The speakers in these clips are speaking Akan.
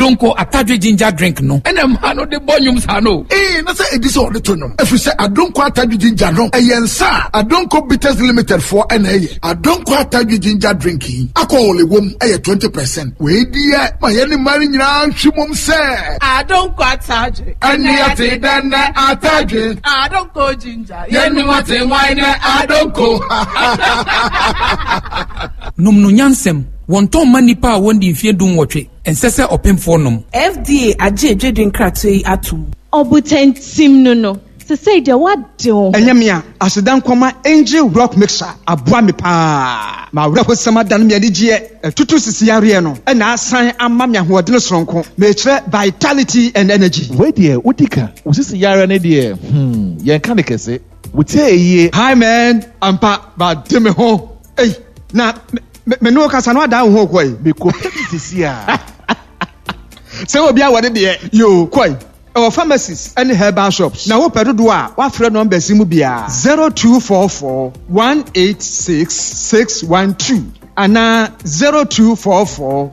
Adonko Atadwe ginger drink no. And no the bonums hano. That's a edition of the tonum. If you say Adonko Atadwe ginger no, Yensa, Adonko Bitters Limited for NA. Adonko Atadwe ginger drinking. I call a woman 20%. Wait, dear, my any marrying round, she won't say. Adonko Atadwe. And yet, then Atadwe. Adonko ginger. Yen what a wine, Adonko. Num no nyansem. Wonton manipa wondi mfie dum wotwe ensese opemfo nom FDA agye dwedwen kratoi atum obutentim no say de wadde enyamia asedan kwama Angel Rock Mixer aboa me pa ma wura ko sama dan me adigye tutu sisi yare no na asan ama me ahoɔden soronko me kire vitality and energy we de udika usisi yare ne de yen kan de kese wutie hi man ampa ba de me ho ei na me no kasa no ada ho koi me ko sisi a se obi a wode de yo koi our pharmacies and herbal shops na wo pedodo a wa frɛ number simu bia 0244 186612 ana 0244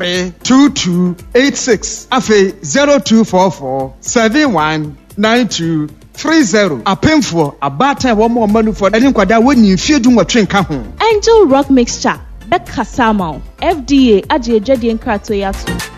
832286 afi 0244 719230 apemfo abata wo mo manufo eni nkwada woni mfiedu nwotwe nka ho Angel Rock Mixture Bekasama FDA agye dwedie nkrato yaso